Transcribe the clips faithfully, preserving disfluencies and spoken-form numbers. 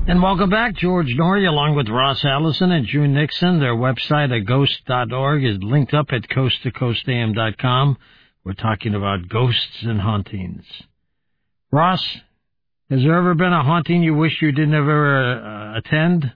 And welcome back, George Noory, along with Ross Allison and June Nixon. Their website, a ghost dot org, is linked up at coast to coast a m dot com. We're talking about ghosts and hauntings. Ross, has there ever been a haunting you wish you didn't ever uh, attend?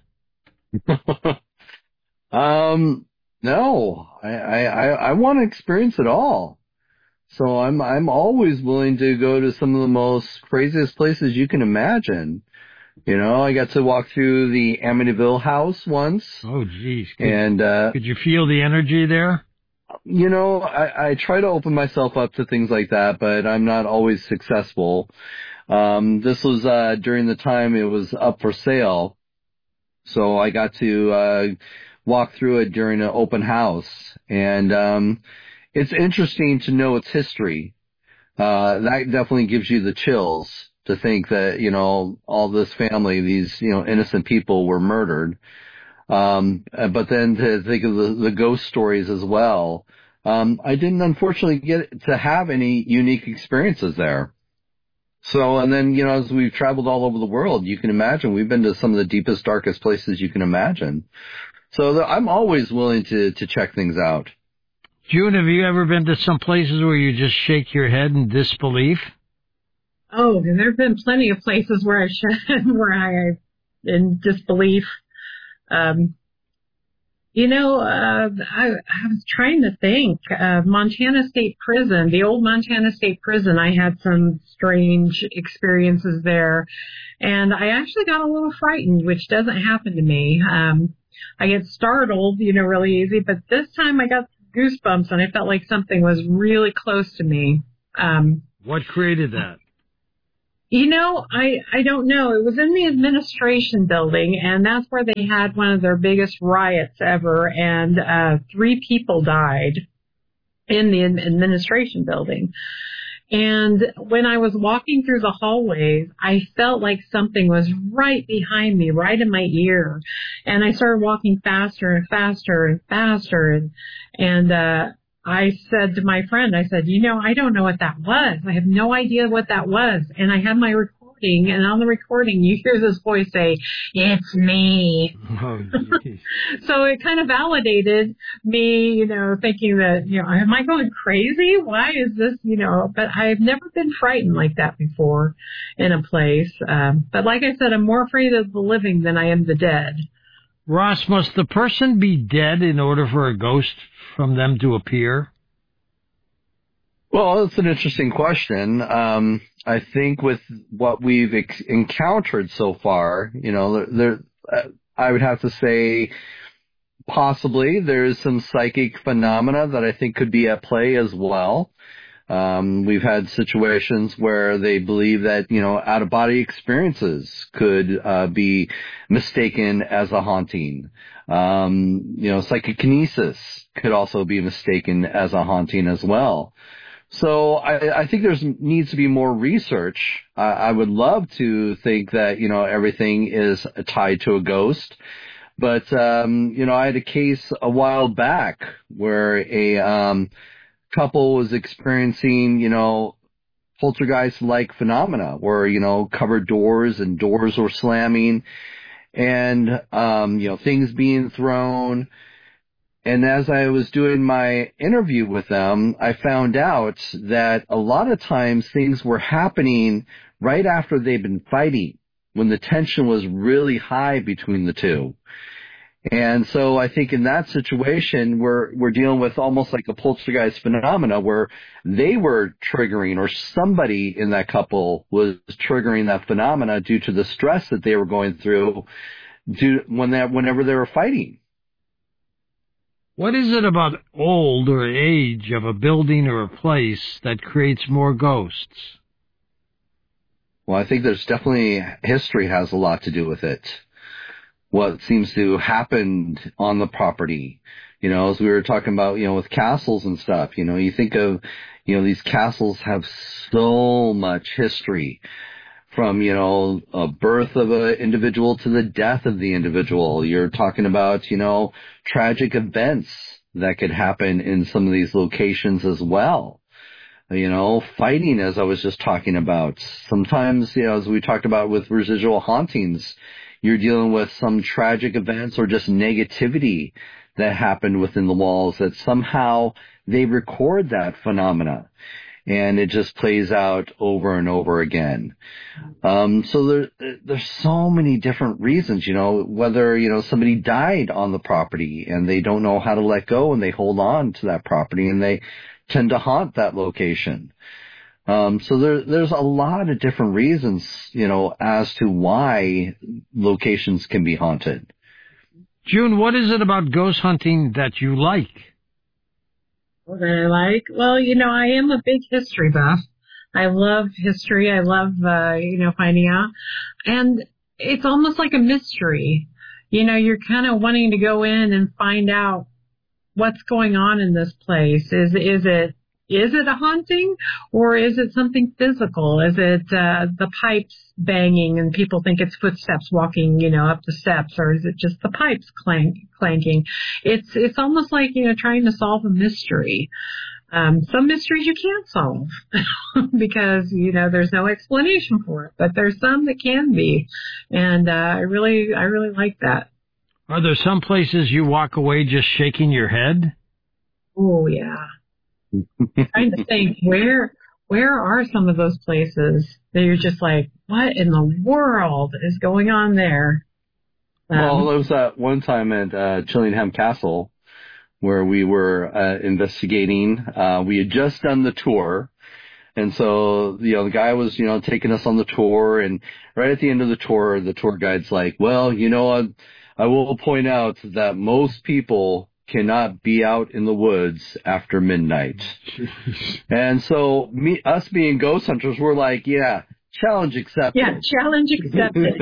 um, no, I, I, I, I want to experience it all. So I'm, I'm always willing to go to some of the most craziest places you can imagine. You know, I got to walk through the Amityville house once. Oh, geez. Could, and, uh, could you feel the energy there? You know, I, I try to open myself up to things like that, but I'm not always successful. Um, this was, uh, during the time it was up for sale. So I got to, uh, walk through it during an open house. And, um, it's interesting to know its history. Uh, that definitely gives you the chills to think that, you know, all this family, these, you know, innocent people were murdered. Um, but then to think of the, the ghost stories as well. Um, I didn't unfortunately get to have any unique experiences there. So, and then, you know, as we've traveled all over the world, you can imagine we've been to some of the deepest, darkest places you can imagine. So the, I'm always willing to, to check things out. June, have you ever been to some places where you just shake your head in disbelief? Oh, there have been plenty of places where I should, where I, in disbelief. Um, you know, uh, I, I was trying to think. Uh, Montana State Prison, the old Montana State Prison, I had some strange experiences there. And I actually got a little frightened, which doesn't happen to me. Um, I get startled, you know, really easy. But this time I got goosebumps and I felt like something was really close to me. Um, what created that? You know, I, I don't know. It was in the administration building, and that's where they had one of their biggest riots ever, and uh, three people died in the administration building. And when I was walking through the hallways, I felt like something was right behind me, right in my ear. And I started walking faster and faster and faster, and, and uh I said to my friend, I said, you know, I don't know what that was. I have no idea what that was. And I had my recording, and on the recording, you hear this voice say, it's me. Oh, geez. So it kind of validated me, you know, thinking that, you know, am I going crazy? Why is this, you know, but I've never been frightened like that before in a place. Um, but like I said, I'm more afraid of the living than I am the dead. Ross, must the person be dead in order for a ghost from them to appear? Well, that's an interesting question. Um, I think with what we've ex- encountered so far, you know, there, there uh, I would have to say possibly there's some psychic phenomena that I think could be at play as well. Um, we've had situations where they believe that, you know, out-of-body experiences could uh, be mistaken as a haunting. Um, you know, psychokinesis could also be mistaken as a haunting as well. So I, I think there's needs to be more research. I, I would love to think that, you know, everything is tied to a ghost. But, um, you know, I had a case a while back where a um, couple was experiencing, you know, poltergeist-like phenomena where, you know, covered doors and doors were slamming and, um, you know, things being thrown. And as I was doing my interview with them, I found out that a lot of times things were happening right after they'd been fighting, when the tension was really high between the two. And so I think in that situation, we're we're dealing with almost like a poltergeist phenomena where they were triggering, or somebody in that couple was triggering that phenomena due to the stress that they were going through due, when that whenever they were fighting. What is it about old or age of a building or a place that creates more ghosts? Well, I think there's definitely history has a lot to do with it. What seems to happen on the property, you know, as we were talking about, you know, with castles and stuff, you know, you think of, you know, these castles have so much history from, you know, a birth of an individual to the death of the individual. You're talking about, you know, tragic events that could happen in some of these locations as well. You know, fighting, as I was just talking about. Sometimes, you know, as we talked about with residual hauntings, you're dealing with some tragic events or just negativity that happened within the walls, that somehow they record that phenomena. And it just plays out over and over again. Um, so there, there's so many different reasons, you know, whether, you know, somebody died on the property and they don't know how to let go and they hold on to that property and they tend to haunt that location. Um, so there, there's a lot of different reasons, you know, as to why locations can be haunted. June, what is it about ghost hunting that you like? What I like? Well, you know, I am a big history buff. I love history. I love, uh, you know, finding out. And it's almost like a mystery. You know, you're kind of wanting to go in and find out what's going on in this place. Is, is it, is it a haunting or is it something physical? Is it, uh, the pipes banging and people think it's footsteps walking, you know, up the steps, or is it just the pipes clank, clanking? It's, it's almost like, you know, trying to solve a mystery. Um, some mysteries you can't solve because, you know, there's no explanation for it, but there's some that can be. And, uh, I really, I really like that. Are there some places you walk away just shaking your head? Oh, yeah. Trying to think, where, where are some of those places that you're just like, what in the world is going on there? Um, well, there was that one time at, uh, Chillingham Castle, where we were uh, investigating. Uh, we had just done the tour. And so, you know, the guy was, you know, taking us on the tour. And right at the end of the tour, the tour guide's like, well, you know, I, I will point out that most people cannot be out in the woods after midnight. And so me, us being ghost hunters, we're like, yeah, challenge accepted. Yeah, challenge accepted.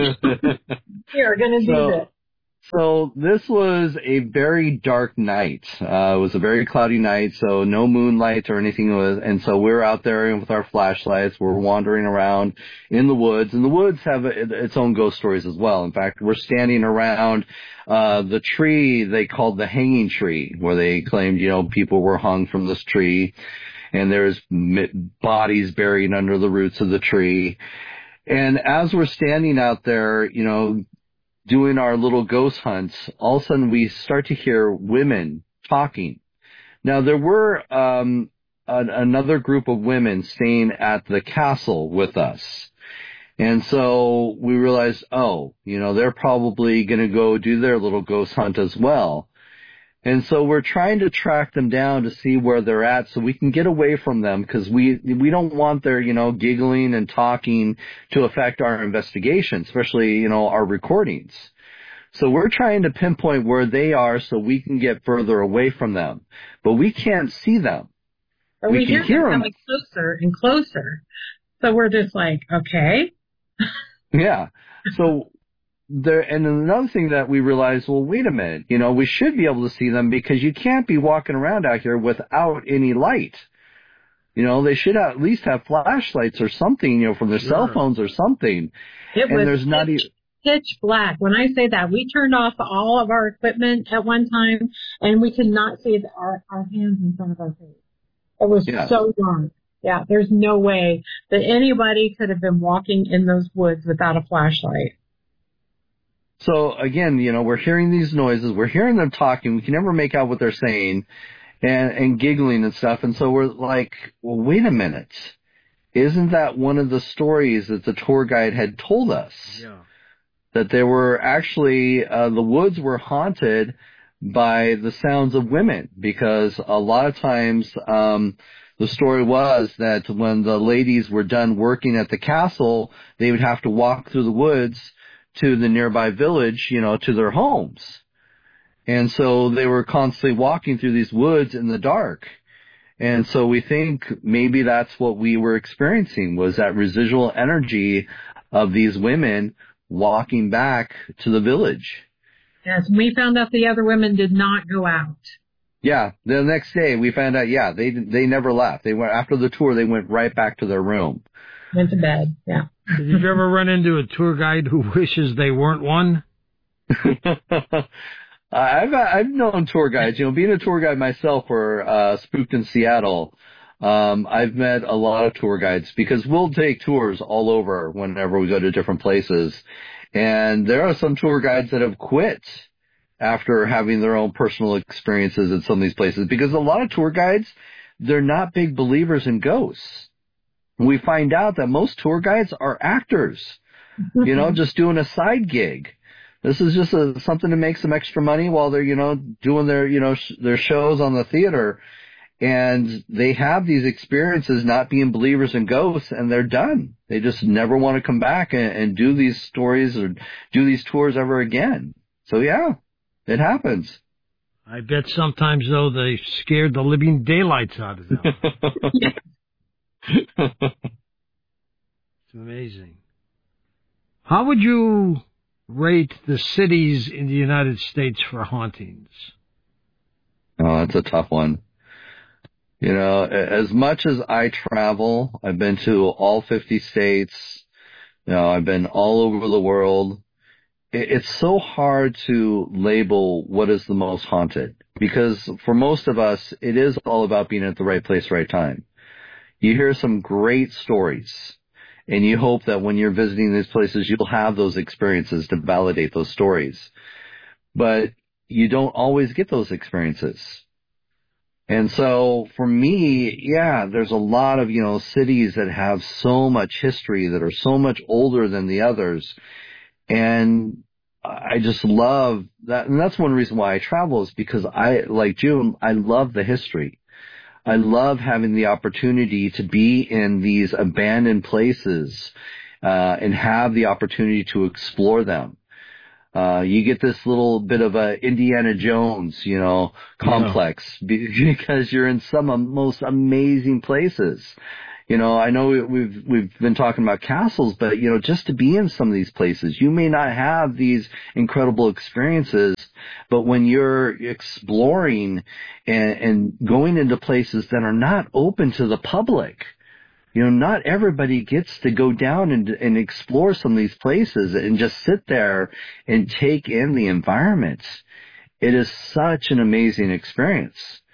We are going to do so, this. So this was a very dark night. Uh, it was a very cloudy night, so no moonlight or anything was, and so we're out there with our flashlights. We're wandering around in the woods, and the woods have a, its own ghost stories as well. In fact, we're standing around, uh, the tree they called the hanging tree, where they claimed, you know, people were hung from this tree, and there's bodies buried under the roots of the tree. And as we're standing out there, you know, doing our little ghost hunts, all of a sudden we start to hear women talking. Now, there were um, an, another group of women staying at the castle with us. And so we realized, oh, you know, they're probably going to go do their little ghost hunt as well. And so we're trying to track them down to see where they're at so we can get away from them, because we we don't want their, you know, giggling and talking to affect our investigation, especially, you know, our recordings. So we're trying to pinpoint where they are so we can get further away from them. But we can't see them. But we, we can hear, hear them them coming closer and closer. So we're just like, okay. Yeah. So there, and another thing that we realized, well, wait a minute, you know, we should be able to see them, because you can't be walking around out here without any light. You know, they should at least have flashlights or something, you know, from their Sure. cell phones or something. It and was there's not pitch, even pitch black. When I say that, we turned off all of our equipment at one time, and we could not see the, our, our hands in front of our face. It was Yeah. so dark. Yeah, there's no way that anybody could have been walking in those woods without a flashlight. So again, you know, we're hearing these noises, we're hearing them talking, we can never make out what they're saying, and, and giggling and stuff. And so we're like, well, wait a minute. Isn't that one of the stories that the tour guide had told us? Yeah. That there were actually, uh, the woods were haunted by the sounds of women, because a lot of times, um, the story was that when the ladies were done working at the castle, they would have to walk through the woods to the nearby village, you know, to their homes. And so they were constantly walking through these woods in the dark. And so we think maybe that's what we were experiencing, was that residual energy of these women walking back to the village. Yes, we found out the other women did not go out. Yeah, the next day we found out, yeah, they they never left. They went after the tour, they went right back to their room. Went to bed, yeah. Did you ever run into a tour guide who wishes they weren't one? I've I've known tour guides. You know, being a tour guide myself for uh, Spooked in Seattle, um, I've met a lot of tour guides, because we'll take tours all over whenever we go to different places. And there are some tour guides that have quit after having their own personal experiences at some of these places, because a lot of tour guides, they're not big believers in ghosts. We find out that most tour guides are actors, you know, just doing a side gig. This is just a, something to make some extra money while they're, you know, doing their, you know, sh- their shows on the theater. And they have these experiences not being believers in ghosts, and they're done. They just never want to come back and, and do these stories or do these tours ever again. So, yeah, it happens. I bet sometimes, though, they scared the living daylights out of them. It's amazing. How would you rate the cities in the United States for hauntings? Oh, that's a tough one. You know, as much as I travel, I've been to all fifty states. You know, I've been all over the world. It's so hard to label what is the most haunted, because for most of us, it is all about being at the right place, right time. You hear some great stories, and you hope that when you're visiting these places, you'll have those experiences to validate those stories. But you don't always get those experiences. And so for me, yeah, there's a lot of, you know, cities that have so much history, that are so much older than the others. And I just love that. And that's one reason why I travel, is because I, like June, I love the history. I love having the opportunity to be in these abandoned places, uh, and have the opportunity to explore them. Uh, you get this little bit of a Indiana Jones, you know, complex, yeah, because you're in some of the most amazing places. You know, I know we've, we've been talking about castles, but, you know, just to be in some of these places, you may not have these incredible experiences, but when you're exploring and, and going into places that are not open to the public, you know, not everybody gets to go down and, and explore some of these places and just sit there and take in the environment. It is such an amazing experience.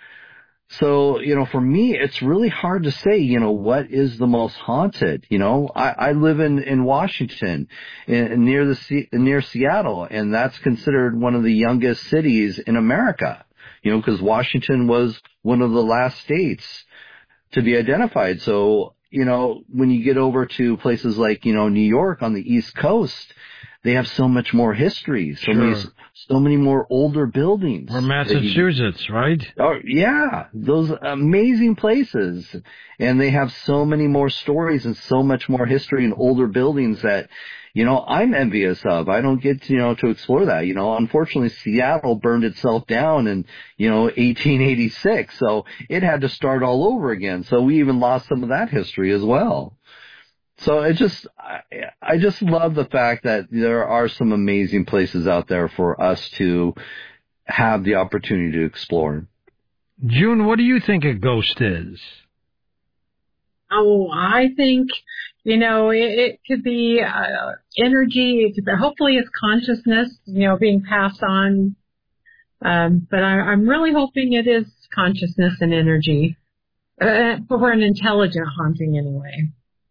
So, you know, for me, it's really hard to say, you know, what is the most haunted. You know, I, I live in, in Washington, in, near the near Seattle, and that's considered one of the youngest cities in America, you know, because Washington was one of the last states to be identified. So, you know, when you get over to places like, you know, New York on the East Coast, they have so much more history, so sure. many, so many more older buildings. Or Massachusetts, you, right? Oh, yeah, those amazing places. And they have so many more stories and so much more history and older buildings that, you know, I'm envious of. I don't get to, you know, to explore that. You know, unfortunately, Seattle burned itself down in, you know, eighteen eighty-six. So it had to start all over again. So we even lost some of that history as well. So it just, I, I just love the fact that there are some amazing places out there for us to have the opportunity to explore. June, what do you think a ghost is? Oh, I think, you know, it, it could be uh, energy. It could be, hopefully it's consciousness, you know, being passed on. Um, but I, I'm really hoping it is consciousness and energy uh, for an intelligent haunting anyway.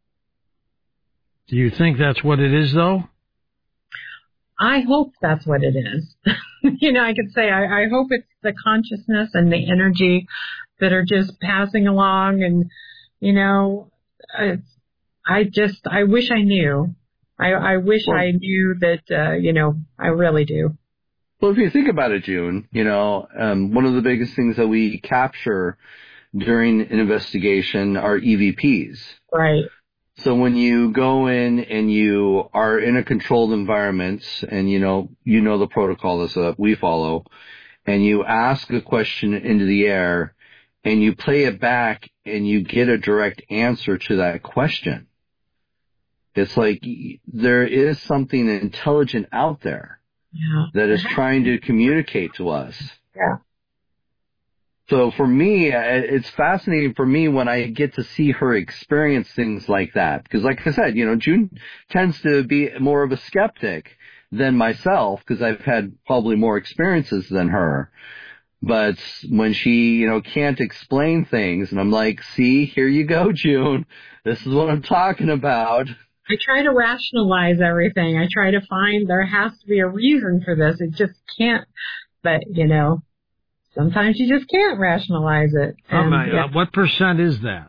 Do you think that's what it is, though? I hope that's what it is. You know, I could say I, I hope it's the consciousness and the energy that are just passing along. And, you know, it's, I just, I wish I knew. I, I wish well, I knew that, uh, you know, I really do. Well, if you think about it, June, you know, um, one of the biggest things that we capture during an investigation are E V Ps. Right. So when you go in and you are in a controlled environment and, you know, you know the protocol that we follow, and you ask a question into the air and you play it back and you get a direct answer to that question, it's like there is something intelligent out there yeah. that is trying to communicate to us. Yeah. So for me, it's fascinating for me when I get to see her experience things like that. Because like I said, you know, June tends to be more of a skeptic than myself because I've had probably more experiences than her. But when she, you know, can't explain things and I'm like, see, here you go, June. This is what I'm talking about. I try to rationalize everything. I try to find there has to be a reason for this. It just can't. But, you know, sometimes you just can't rationalize it. Oh, And, my, yeah. uh, what percent is that?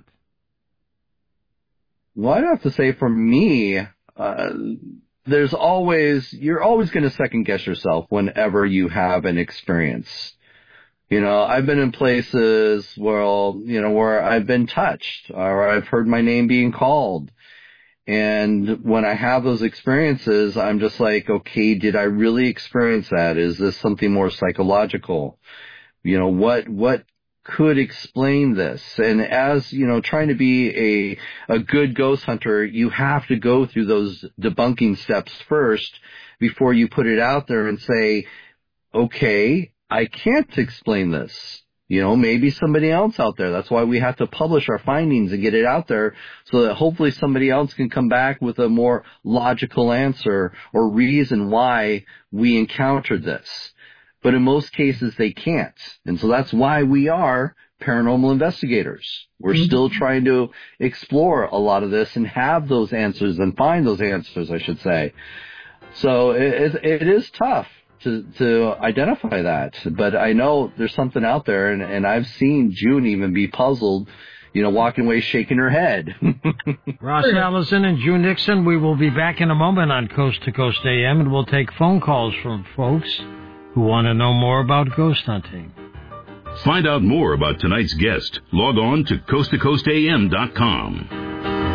Well, I'd have to say for me, uh, there's always, you're always going to second guess yourself whenever you have an experience. You know, I've been in places where, you know, where I've been touched or I've heard my name being called. And when I have those experiences, I'm just like, okay, did I really experience that? Is this something more psychological? You know, what, what could explain this? And as, you know, trying to be a, a good ghost hunter, you have to go through those debunking steps first before you put it out there and say, okay, I can't explain this. You know, maybe somebody else out there. That's why we have to publish our findings and get it out there so that hopefully somebody else can come back with a more logical answer or reason why we encountered this. But in most cases, they can't. And so that's why we are paranormal investigators. We're mm-hmm. still trying to explore a lot of this and have those answers and find those answers, I should say. So it, it is tough to to identify that. But I know there's something out there, and, and I've seen June even be puzzled, you know, walking away shaking her head. Ross Allison and June Nixon, we will be back in a moment on Coast to Coast A M, and we'll take phone calls from folks who want to know more about ghost hunting. Find out more about tonight's guest. Log on to coast to coast a m dot com.